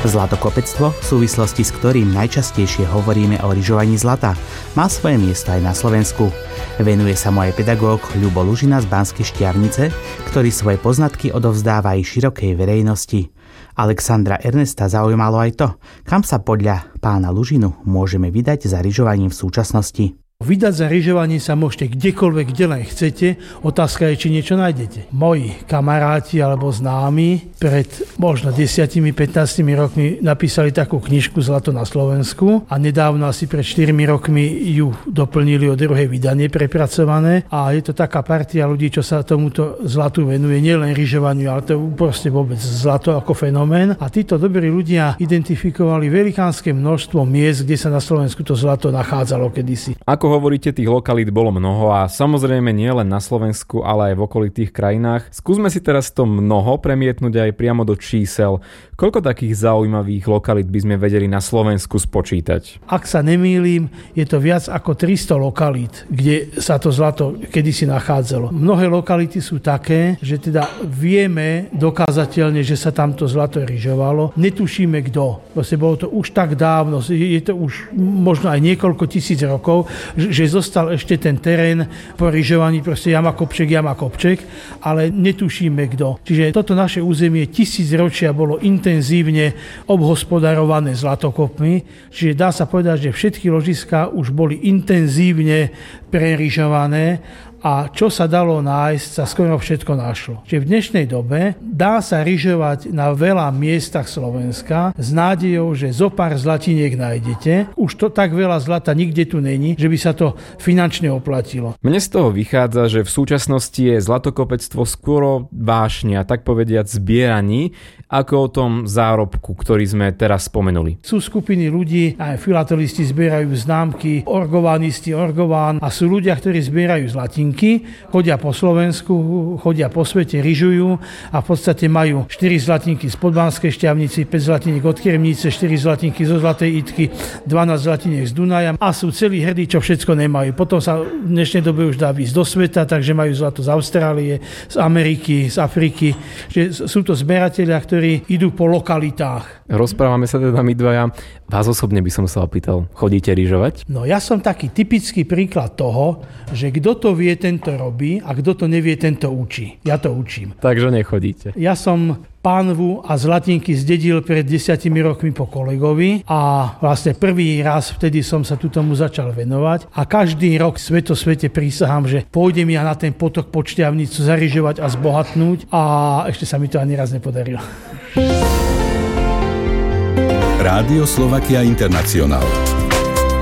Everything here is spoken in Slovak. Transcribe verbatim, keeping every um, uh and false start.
Zlatokopectvo, v súvislosti s ktorým najčastejšie hovoríme o lyžovaní zlata, má svoje miesto aj na Slovensku. Venuje sa mu aj pedagóg Ľubo Lužina z Banskej Štiavnice, ktorý svoje poznatky odovzdáva aj širokej verejnosti. Alexandra Ernesta zaujímalo aj to, kam sa podľa pána Lužinu môžeme vydať za lyžovaním v súčasnosti. Vydať za lyžovanie sa môžete kdekoľvek, kde len chcete. Otázka je, či niečo nájdete. Moji kamaráti alebo známi pred možno desať až pätnásť rokmi napísali takú knižku Zlato na Slovensku a nedávno asi pred štyrmi rokmi ju doplnili o druhé vydanie prepracované a je to taká partia ľudí, čo sa tomuto zlatu venuje, nielen lyžovaniu, ale to je proste vôbec zlato ako fenomén. A títo dobrí ľudia identifikovali velikánske množstvo miest, kde sa na Slovensku to zlato nachádzalo kedysi. Ako hovoríte, tých lokalít bolo mnoho a samozrejme nie len na Slovensku, ale aj v okolitých krajinách. Skúsme si teraz to mnoho premietnúť aj priamo do čísel. Koľko takých zaujímavých lokalít by sme vedeli na Slovensku spočítať? Ak sa nemýlim, je to viac ako tristo lokalít, kde sa to zlato kedysi nachádzalo. Mnohé lokality sú také, že teda vieme dokázateľne, že sa tamto zlato lyžovalo. Netušíme kto. Vlastne bolo to už tak dávno, je to už možno aj niekoľko tisíc rokov, že zostal ešte ten terén po lyžovaní, proste jama kopček, jama kopček, ale netušíme kto. Čiže toto naše územie tisíc ročia bolo intenzívne obhospodarované zlatokopmi, čiže dá sa povedať, že všetky ložiská už boli intenzívne prelyžované a čo sa dalo nájsť, sa skoro všetko našlo. Čiže v dnešnej dobe dá sa lyžovať na veľa miestach Slovenska s nádejou, že zo pár zlatiniek nájdete. Už to tak veľa zlata nikde tu není, že by sa to finančne oplatilo. Mne z toho vychádza, že v súčasnosti je zlatokopectvo skôr vášne a tak povediať zbieraní, ako o tom zárobku, ktorý sme teraz spomenuli. Sú skupiny ľudí, aj filatelisti zbierajú známky, orgovanisti, orgován a sú ľudia, ktorí zbierajú zlatinky, chodia po Slovensku, chodia po svete, lyžujú a v podstate majú štyri zlatinky z Podbanskej Štiavnici, päť zlatiniek od Kremnice, štyri zlatinky zo Zlatej Itky, dvanásť zlatiniek z Dunaja a sú celí hrdí, čo všetko nemajú. Potom sa v dnešnej dobe už dá ísť do sveta, takže majú zlato z Austrálie, z Ameriky, z Afriky. Že sú to zberatelia, ktorí idú po lokalitách. Rozprávame sa teda my dvaja. Vás osobne by som sa opýtal, chodíte lyžovať? No ja som taký typický príklad toho, že kto to vie, tento robí a kto to nevie, tento učí. Ja to učím. Takže nechodíte. Ja som pánvu a zlatinky zdedil pred desiatimi rokmi po kolegovi a vlastne prvý raz vtedy som sa tu tomu začal venovať a každý rok sveto svete prísahám, že pôjdem ja na ten potok pod Štiavnicu zaryžovať a zbohatnúť a ešte sa mi to ani raz nepodarilo. Rádio Slovakia International.